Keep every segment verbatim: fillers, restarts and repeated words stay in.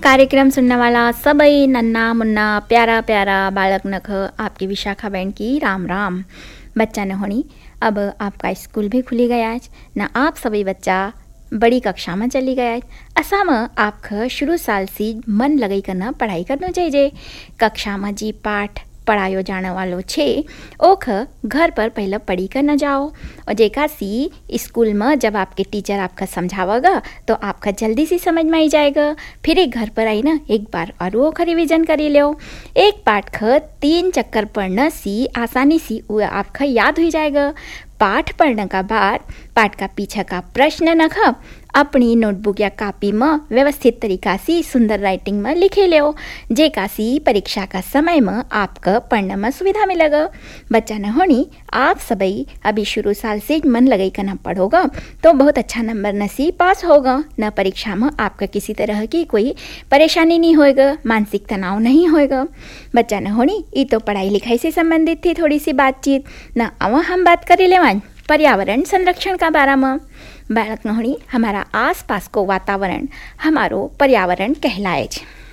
कार्यक्रम सुनने वाला सबई नन्ना मुन्ना प्यारा प्यारा बालक नख आपकी विशाखा बहन की राम राम। बच्चा न होनी अब आपका स्कूल भी खुली गया है न। आप सभी बच्चा बड़ी कक्षा में चली गया है। असा में आप शुरू साल से मन लगाई करना पढ़ाई करना चाहिए। कक्षा में जी पाठ पढ़ायो जाने वालों छे ओख घर पर पहले पढ़ी कर न जाओ और जेका सी स्कूल में जब आपके टीचर आपका समझावेगा तो आपका जल्दी से समझ में आई जाएगा। फिर एक घर पर आई ना एक बार और वो रिविजन कर लो। एक पाठ ख तीन चक्कर पढ़ना सी आसानी से वो आपका याद हो जाएगा। पाठ पढ़ने का बाद पाठ का पीछे का प्रश्न न ख अपनी नोटबुक या कॉपी में व्यवस्थित तरीका से सुंदर राइटिंग में लिखे लो। जेका सी परीक्षा का समय में आपका पढ़ने में सुविधा मिलेगा। बच्चा न होनी आप सभी अभी शुरू साल से मन लगाई करना पढ़ोगा तो बहुत अच्छा नंबर न सी पास होगा। न परीक्षा में आपका किसी तरह की कोई परेशानी नहीं होएगा, मानसिक तनाव नहीं होएगा। बच्चा न होनी ये तो पढ़ाई लिखाई से संबंधित थी थोड़ी सी बातचीत न। अब हम बात करी लेवान पर्यावरण संरक्षण का बारे में। बालक नहोनी हमारा आसपास को वातावरण हमारो पर्यावरण कहलाए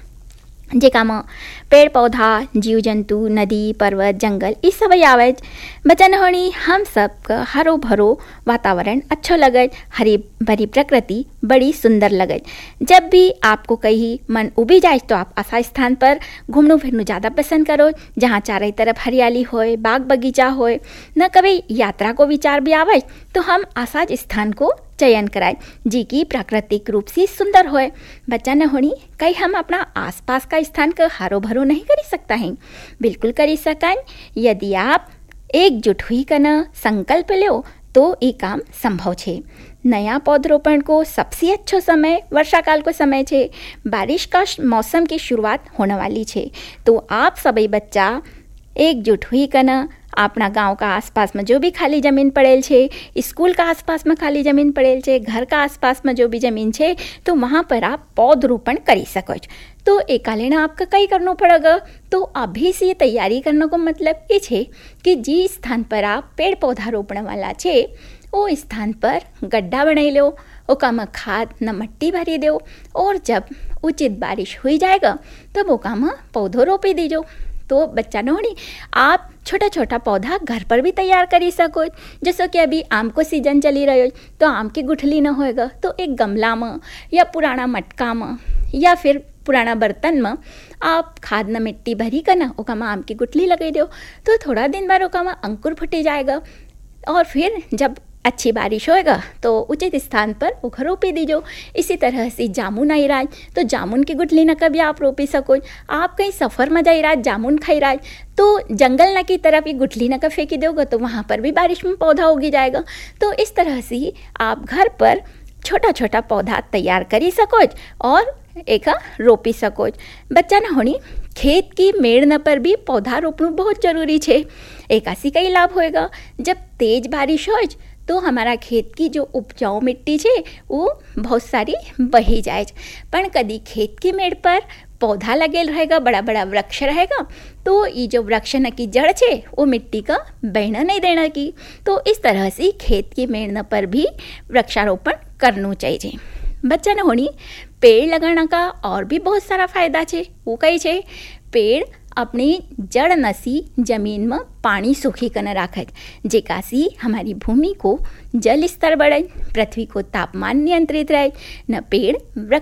जेका में पेड़ पौधा जीव जंतु नदी पर्वत जंगल ये सब आवे। बच्चा नहोनी हम सब का हरो भरो वातावरण अच्छा लगे, हरी भरी प्रकृति बड़ी सुंदर लगे। जब भी आपको कहीं मन उबी जाए तो आप ऐसा स्थान पर घूमने फिरने ज़्यादा पसंद करो जहाँ चारों तरफ हरियाली होए, बाग बगीचा होए। न कभी यात्रा को विचार भी आवे तो हम आसाज स्थान को चयन कराए जी की प्राकृतिक रूप से सुंदर होए। बच्चा न होनी कहीं हम अपना आसपास का स्थान का हरो भरो नहीं कर सकता है, बिल्कुल कर सकन। यदि आप एकजुट हुई करना संकल्प लो तो ये काम संभव छे। नया पौधरोपण को सबसे अच्छा समय वर्षा काल को समय छे। बारिश का मौसम की शुरुआत होने वाली छे तो आप सभी बच्चा एकजुट हुई करना अपना गांव का आसपास में जो भी खाली जमीन पड़ेल छे, स्कूल का आसपास में खाली जमीन पड़ेल छे, घर का आसपास में जो भी जमीन छे तो वहाँ पर आप पौधरोपण करी सको। तो एकालेना आपका कई करना पड़ेगा। तो अभी से तैयारी करने को मतलब ये छे कि जिस स्थान पर आप पेड़ पौधा रोपण वाला छे वो स्थान पर गड्ढा बनाई लो, ओका में खाद न मट्टी भरी दो और जब उचित बारिश हुई जाएगा तब ओका में पौधो रोपी दीजो। तो बच्चा नोड़ी आप छोटा छोटा पौधा घर पर भी तैयार करी सको। जैसे कि अभी आम को सीजन चली रही हो तो आम की गुठली न होएगा तो एक गमला में या पुराना मटका में या फिर पुराना बर्तन में आप खाद न मिट्टी भरी कर ना ओका में आम की गुठली लगा दो तो थोड़ा दिन बाद ओका में अंकुर फूटे जाएगा और फिर जब अच्छी बारिश होएगा तो उचित स्थान पर वो रोपी दीजो। इसी तरह से जामुन आई रहा तो जामुन की गुठली न कभी आप रोपी सको। आप कहीं सफ़र में जाई रहा जामुन खाई रहा तो जंगल न की तरफ ये गुठली न का फेंकी दोगे तो वहाँ पर भी बारिश में पौधा उगी जाएगा। तो इस तरह से आप घर पर छोटा छोटा पौधा तैयार करी सको और एक रोपी सको। बच्चा न होनी खेत की मेड़ न पर भी पौधा रोपना बहुत जरूरी है। एक ऐसी कई लाभ होएगा जब तेज बारिश हो तो हमारा खेत की जो उपजाऊ मिट्टी है वो बहुत सारी बही जाए। पर कभी खेत की मेड़ पर पौधा लगे रहेगा, बड़ा बड़ा वृक्ष रहेगा तो ये जो वृक्ष न की जड़ है वो मिट्टी का बहना नहीं देना की। तो इस तरह से खेत की मेड़ पर भी वृक्षारोपण करना चाहिए। बच्चा न होनी पेड़ लगाना का और भी बहुत सारा फायदा है। वो कई है पेड़ अपनी जड़ नसी जमीन में पानी सूखी कर राखे जेका सी हमारी भूमि को जल स्तर बढ़े, पृथ्वी को तापमान नियंत्रित रहे। न पेड़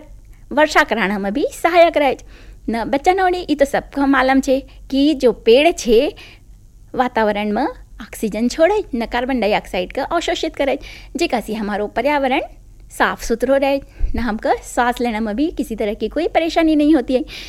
वर्षा कराना में भी सहायक रहे। न बच्चा नोड़ी ये तो सबको मालूम है कि जो पेड़ छे वातावरण में ऑक्सीजन छोड़े न कार्बन डाइऑक्साइड का अवशोषित करे जेका सी हमारो पर्यावरण साफ सुथरो रहे न हमका सांस लेने में भी किसी तरह की कोई परेशानी नहीं होती है।